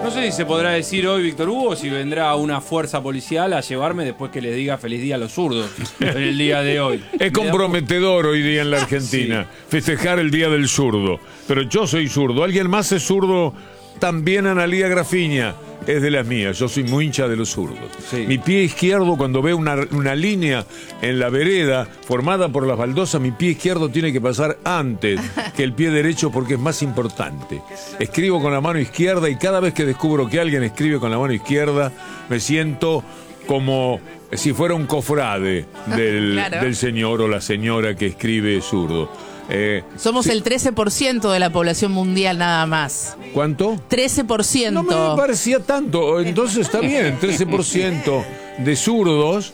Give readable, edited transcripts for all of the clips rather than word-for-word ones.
No sé si se podrá decir hoy, Víctor Hugo, si vendrá una fuerza policial a llevarme después que les diga feliz día a los zurdos en el día de hoy. Es comprometedor hoy día en la Argentina festejar el Día del Zurdo. Pero yo soy zurdo. ¿Alguien más es zurdo? También Analía Grafiña es de las mías. Yo soy muy hincha de los zurdos. Sí. Mi pie izquierdo, cuando veo una línea en la vereda formada por las baldosas, mi pie izquierdo tiene que pasar antes que el pie derecho porque es más importante. Escribo con la mano izquierda y cada vez que descubro que alguien escribe con la mano izquierda, me siento como si fuera un cofrade del señor o la señora que escribe zurdo. Somos el 13% de la población mundial nada más. ¿Cuánto? 13%. No me parecía tanto, entonces está bien, 13% de zurdos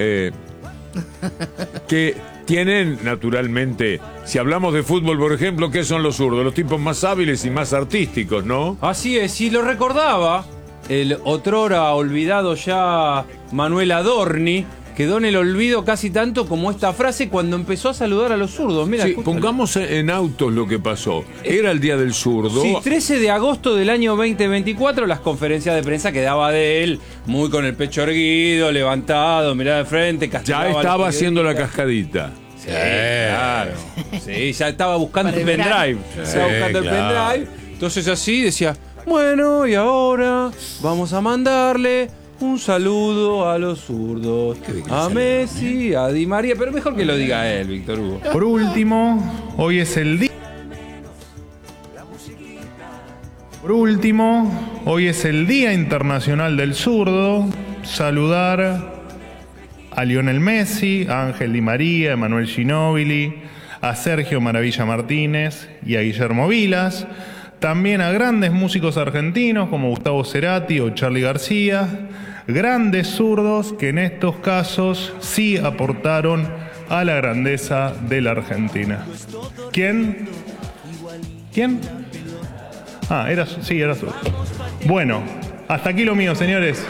que tienen, naturalmente, si hablamos de fútbol, por ejemplo, ¿qué son los zurdos? Los tipos más hábiles y más artísticos, ¿no? Así es, y lo recordaba el otrora olvidado ya Manuel Adorni. Quedó en el olvido casi tanto como esta frase cuando empezó a saludar a los zurdos. Mira, sí, pongamos en autos lo que pasó. Era el Día del Zurdo. Sí, 13 de agosto del año 2024, las conferencias de prensa que daba de él, muy con el pecho erguido, levantado, mirada de frente, castigaba. Ya estaba haciendo la cascadita. Sí, claro. Sí, ya estaba buscando el pendrive. Estaba buscando el pendrive. Entonces así decía, bueno, y ahora vamos a mandarle un saludo a los zurdos, a Messi, a Di María, pero mejor que lo diga él, Víctor Hugo. Por último, hoy es el día. Día Internacional del Zurdo. Saludar a Lionel Messi, a Ángel Di María, a Emanuel Ginóbili, a Sergio Maravilla Martínez y a Guillermo Vilas. También a grandes músicos argentinos como Gustavo Cerati o Charly García. Grandes zurdos que en estos casos sí aportaron a la grandeza de la Argentina. ¿Quién? Ah, era zurdo. Bueno, hasta aquí lo mío, señores.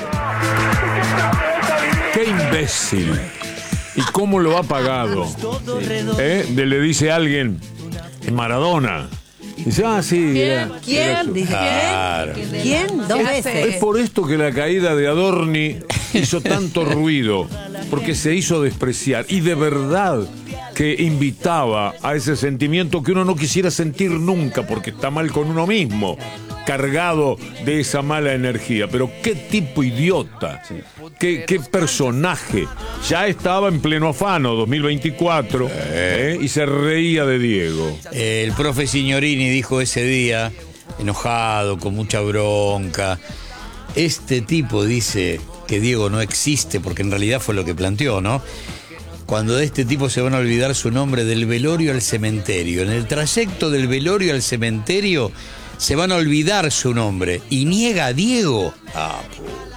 ¡Qué imbécil! ¿Y cómo lo ha pagado? Le dice alguien, Maradona. Dice, sí. ¿Quién? Dos veces. Es por esto que la caída de Adorni hizo tanto ruido, porque se hizo despreciar. Y de verdad que invitaba a ese sentimiento que uno no quisiera sentir nunca, porque está mal con uno mismo, cargado de esa mala energía. Pero qué tipo idiota, qué personaje. Ya estaba en pleno afano, 2024, y se reía de Diego. El profe Signorini dijo ese día, enojado, con mucha bronca, este tipo dice que Diego no existe, porque en realidad fue lo que planteó, ¿no? Cuando de este tipo se van a olvidar su nombre del velorio al cementerio. En el trayecto del velorio al cementerio se van a olvidar su nombre. Y niega a Diego.